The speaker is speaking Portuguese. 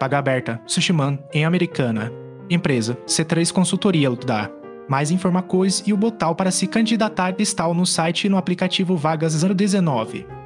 Paga aberta, Sushiman, em Americana. Empresa, C3 Consultoria Lutdar. Mais informações e o botão para se candidatar está no site e no aplicativo Vagas 019.